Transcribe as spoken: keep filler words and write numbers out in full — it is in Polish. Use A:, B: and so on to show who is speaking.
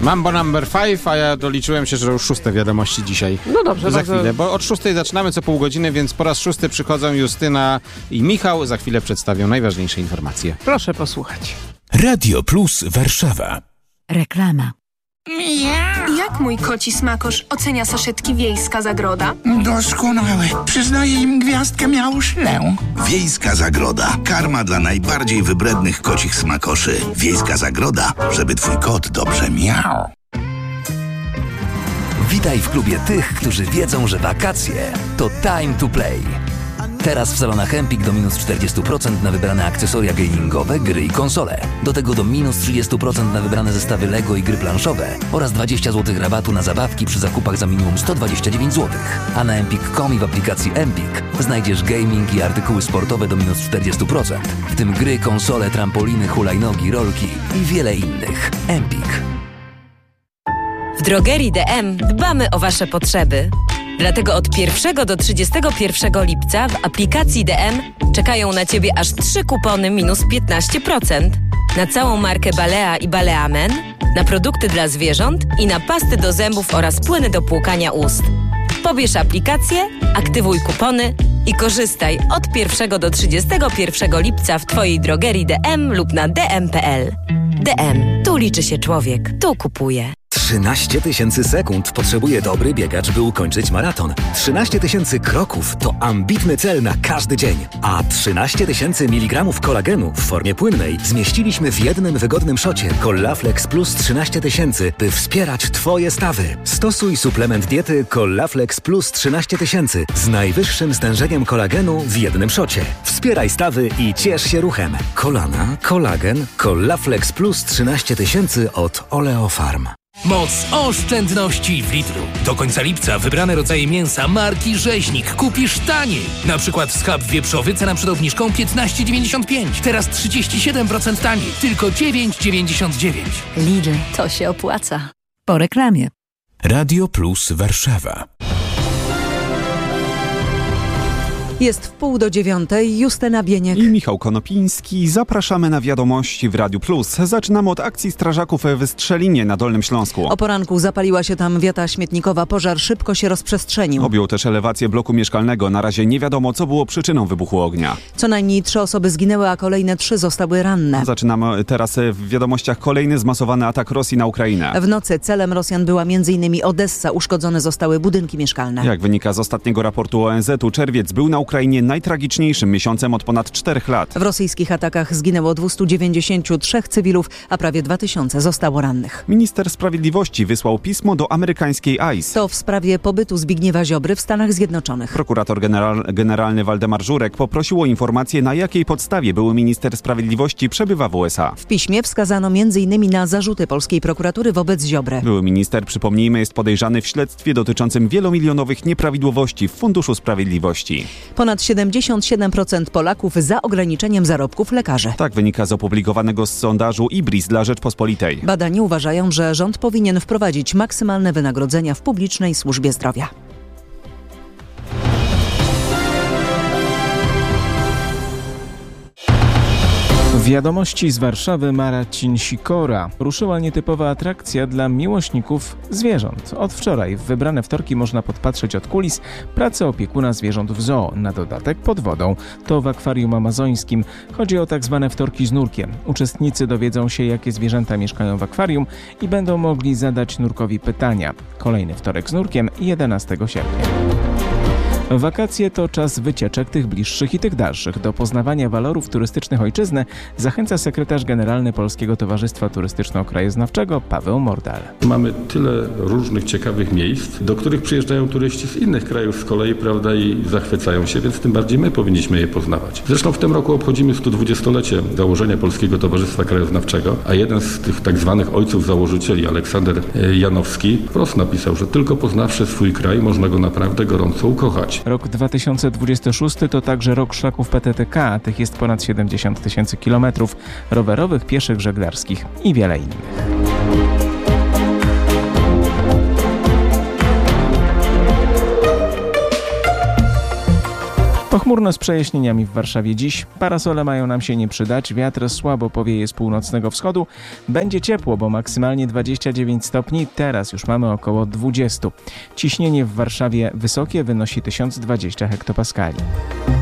A: Mambo number five, a ja doliczyłem się, że już szóste wiadomości dzisiaj.
B: No dobrze,
A: Za
B: bardzo...
A: chwilę, bo od szóstej zaczynamy co pół godziny, więc po raz szósty przychodzą Justyna i Michał. Za chwilę przedstawią najważniejsze informacje.
B: Proszę posłuchać.
C: Radio Plus Warszawa.
D: Reklama.
E: Jak mój koci smakosz ocenia saszetki Wiejska Zagroda?
F: Doskonałe. Przyznaję im gwiazdkę miał szlę.
G: Wiejska Zagroda. Karma dla najbardziej wybrednych kocich smakoszy. Wiejska Zagroda, żeby twój kot dobrze miał.
H: Witaj w klubie tych, którzy wiedzą, że wakacje to time to play. Teraz w salonach Empik do minus czterdzieści procent na wybrane akcesoria gamingowe, gry i konsole. Do tego do minus trzydzieści procent na wybrane zestawy Lego i gry planszowe oraz dwadzieścia złotych rabatu na zabawki przy zakupach za minimum sto dwadzieścia dziewięć złotych. A na empik kropka com i w aplikacji Empik znajdziesz gaming i artykuły sportowe do minus czterdzieści procent, w tym gry, konsole, trampoliny, hulajnogi, rolki i wiele innych. Empik.
I: W drogerii D M dbamy o Wasze potrzeby. Dlatego od pierwszego do trzydziestego pierwszego lipca w aplikacji D M czekają na Ciebie aż trzy kupony minus piętnaście procent. Na całą markę Balea i Balea Men, na produkty dla zwierząt i na pasty do zębów oraz płyny do płukania ust. Pobierz aplikację, aktywuj kupony i korzystaj od pierwszego do trzydziestego pierwszego lipca w Twojej drogerii D M lub na d m kropka p l. D M. Tu liczy się człowiek. Tu kupuje.
H: trzynaście tysięcy sekund potrzebuje dobry biegacz, by ukończyć maraton. trzynaście tysięcy kroków to ambitny cel na każdy dzień. A trzynaście tysięcy miligramów kolagenu w formie płynnej zmieściliśmy w jednym wygodnym szocie Collaflex Plus trzynaście tysięcy, by wspierać Twoje stawy. Stosuj suplement diety Collaflex Plus trzynaście tysięcy z najwyższym stężeniem kolagenu w jednym szocie. Wspieraj stawy i ciesz się ruchem. Kolana, kolagen, Collaflex Plus trzynaście tysięcy od Oleofarm.
C: Moc oszczędności w Lidlu. Do końca lipca wybrane rodzaje mięsa marki Rzeźnik kupisz taniej. Na przykład schab wieprzowy cena przed obniżką piętnaście dziewięćdziesiąt pięć. Teraz trzydzieści siedem procent taniej. Tylko dziewięć dziewięćdziesiąt dziewięć.
D: Lidl, to się opłaca. Po reklamie.
C: Radio Plus Warszawa.
B: Jest w pół do dziewiątej. Justyna Bieniek
J: i Michał Konopiński. Zapraszamy na wiadomości w Radiu Plus. Zaczynamy od akcji strażaków w Strzelinie na Dolnym Śląsku.
B: O poranku zapaliła się tam wiata śmietnikowa. Pożar szybko się rozprzestrzenił.
J: Objął też elewację bloku mieszkalnego. Na razie nie wiadomo, co było przyczyną wybuchu ognia.
B: Co najmniej trzy osoby zginęły, a kolejne trzy zostały ranne.
J: Zaczynamy teraz w wiadomościach kolejny zmasowany atak Rosji na Ukrainę.
B: W nocy celem Rosjan była między innymi Odessa. Uszkodzone zostały budynki mieszkalne.
J: Jak wynika z ostatniego raportu O N Z u, czerwiec był na Ukrainie najtragiczniejszym miesiącem od ponad czterech lat.
B: W rosyjskich atakach zginęło dwieście dziewięćdziesiąt trzy cywilów, a prawie dwa tysiące zostało rannych.
J: Minister Sprawiedliwości wysłał pismo do amerykańskiej I C E.
B: To w sprawie pobytu Zbigniewa Ziobry w Stanach Zjednoczonych.
J: Prokurator general, generalny Waldemar Żurek poprosił o informację, na jakiej podstawie były minister Sprawiedliwości przebywa w U S A.
B: W piśmie wskazano między innymi na zarzuty polskiej prokuratury wobec Ziobry.
J: Były minister, przypomnijmy, jest podejrzany w śledztwie dotyczącym wielomilionowych nieprawidłowości w Funduszu Sprawiedliwości.
B: Ponad siedemdziesiąt siedem procent Polaków za ograniczeniem zarobków lekarzy.
J: Tak wynika z opublikowanego sondażu I B R I S dla Rzeczpospolitej.
B: Badani uważają, że rząd powinien wprowadzić maksymalne wynagrodzenia w publicznej służbie zdrowia.
K: Wiadomości z Warszawy. Marcin Sikora. Ruszyła nietypowa atrakcja dla miłośników zwierząt. Od wczoraj w wybrane wtorki można podpatrzeć od kulis pracę opiekuna zwierząt w zoo. Na dodatek pod wodą. To w akwarium amazońskim. Chodzi o tak zwane wtorki z nurkiem. Uczestnicy dowiedzą się, jakie zwierzęta mieszkają w akwarium i będą mogli zadać nurkowi pytania. Kolejny wtorek z nurkiem jedenastego sierpnia. Wakacje to czas wycieczek, tych bliższych i tych dalszych. Do poznawania walorów turystycznych ojczyzny zachęca sekretarz generalny Polskiego Towarzystwa Turystyczno-Krajoznawczego Paweł Mordal.
L: Mamy tyle różnych ciekawych miejsc, do których przyjeżdżają turyści z innych krajów z kolei, prawda, i zachwycają się, więc tym bardziej my powinniśmy je poznawać. Zresztą w tym roku obchodzimy sto dwudziestolecie założenia Polskiego Towarzystwa Krajoznawczego, a jeden z tych tak zwanych ojców założycieli, Aleksander Janowski, wprost napisał, że tylko poznawszy swój kraj, można go naprawdę gorąco ukochać.
K: Rok dwa tysiące dwudziesty szósty to także rok szlaków P T T K, a tych jest ponad siedemdziesiąt tysięcy kilometrów rowerowych, pieszych, żeglarskich i wiele innych. Pochmurno z przejaśnieniami w Warszawie dziś. Parasole mają nam się nie przydać. Wiatr słabo powieje z północnego wschodu. Będzie ciepło, bo maksymalnie dwadzieścia dziewięć stopni. Teraz już mamy około dwadzieścia. Ciśnienie w Warszawie wysokie, wynosi tysiąc dwadzieścia hektopaskali.